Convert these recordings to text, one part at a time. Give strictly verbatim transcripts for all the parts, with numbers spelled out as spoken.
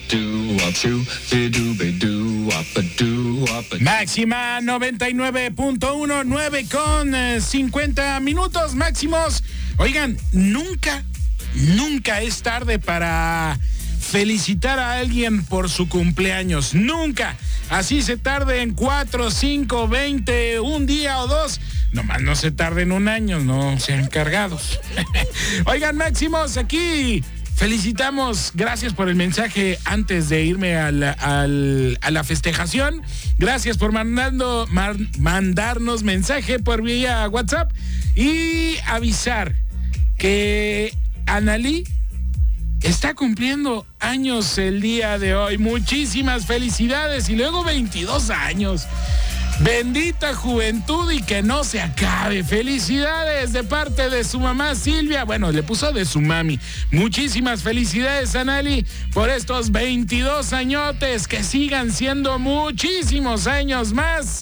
Máxima noventa y nueve punto uno, nueve con cincuenta minutos máximos. Oigan, nunca, nunca es tarde para felicitar a alguien por su cumpleaños. Nunca. Así se tarde en cuatro, cinco, veinte, un día o dos. Nomás no se tarden un año, no sean cargados. Oigan, máximos, aquí felicitamos, gracias por el mensaje antes de irme al, al, a la festejación. Gracias por mandando, mar, mandarnos mensaje por vía WhatsApp y avisar que Analí está cumpliendo años el día de hoy. Muchísimas felicidades y luego veintidós años. Bendita juventud y que no se acabe. Felicidades de parte de su mamá Silvia. Bueno, le puso de su mami. Muchísimas felicidades, Analí, por estos veintidós añotes. Que sigan siendo muchísimos años más.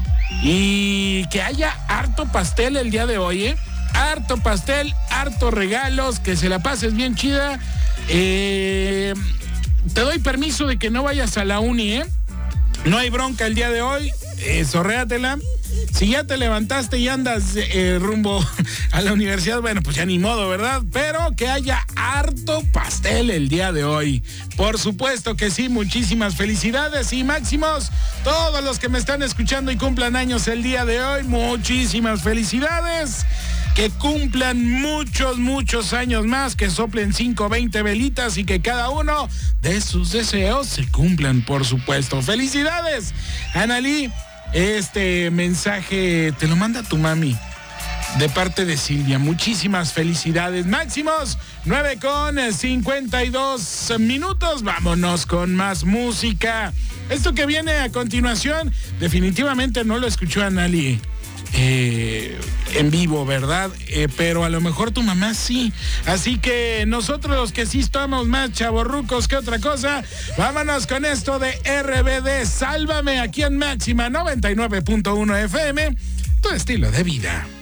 Y que haya harto pastel el día de hoy, ¿eh? Harto pastel, harto regalos. Que se la pases bien chida. Eh, te doy permiso de que no vayas a la uni, ¿eh? No hay bronca el día de hoy. Eh, sorréatela. Si ya te levantaste y andas eh, rumbo a la universidad, bueno, pues ya ni modo, ¿verdad? Pero que haya harto pastel el día de hoy. Por supuesto que sí, muchísimas felicidades y máximos. Todos los que me están escuchando y cumplan años el día de hoy, muchísimas felicidades. Que cumplan muchos, muchos años más, que soplen cinco, veinte velitas y que cada uno de sus deseos se cumplan, por supuesto. ¡Felicidades, Analí! Este mensaje te lo manda tu mami de parte de Silvia. Muchísimas felicidades. Máximos, nueve con cincuenta y dos minutos. Vámonos con más música. Esto que viene a continuación, definitivamente no lo escuchó Analí Eh, en vivo, ¿verdad? Eh, pero a lo mejor tu mamá sí. Así que nosotros los que sí estamos más chavorrucos que otra cosa, vámonos con esto de R B D, Sálvame, aquí en Máxima noventa y nueve punto uno F M, tu estilo de vida.